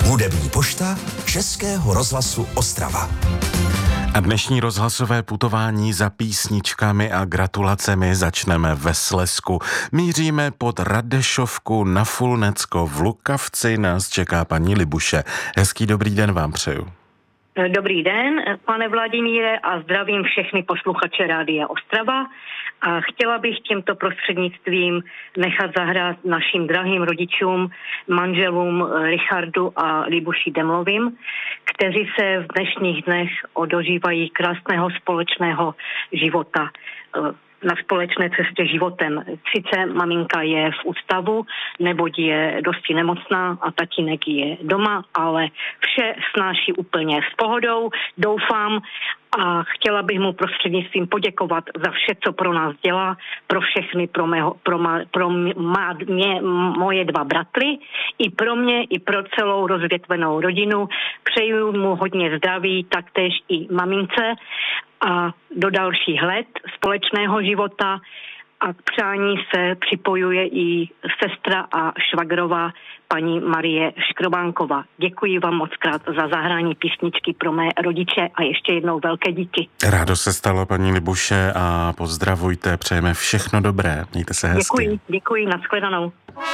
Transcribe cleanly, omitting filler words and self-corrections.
Hudební pošta Českého rozhlasu Ostrava. A dnešní rozhlasové putování za písničkami a gratulacemi začneme ve Slezsku. Míříme pod Radešovku na Fulnecko. V Lukavci nás čeká paní Libuše. Hezký dobrý den vám přeju. Dobrý den, pane Vladimíre, a zdravím všechny posluchače Rádia Ostrava. A chtěla bych tímto prostřednictvím nechat zahrát našim drahým rodičům, manželům Richardu a Libuši Demlovým, kteří se v dnešních dnech dožívají krásného společného života na společné cestě životem. Sice maminka je v ústavu, neboť je dosti nemocná a tatínek je doma, ale vše snáší úplně s pohodou, doufám, a chtěla bych mu prostřednictvím poděkovat za vše, co pro nás dělá, pro všechny, moje dva bratry, i pro mě, i pro celou rozvětvenou rodinu. Přeju mu hodně zdraví, taktéž i mamince a do dalších let společného života, a k přání se připojuje i sestra a švagrová paní Marie Škrobánková. Děkuji vám moc krát za zahrání písničky pro mé rodiče a ještě jednou velké díky. Rádo se stalo, paní Libuše, a pozdravujte, přejeme všechno dobré. Mějte se hezky. Děkuji, nashledanou.